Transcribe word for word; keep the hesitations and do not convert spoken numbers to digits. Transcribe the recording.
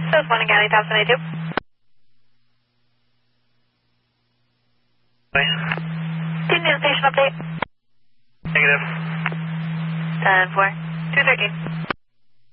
South Morning County, one thousand eighty-two. Do you need a patient update? Negative. ten four. two thirteen.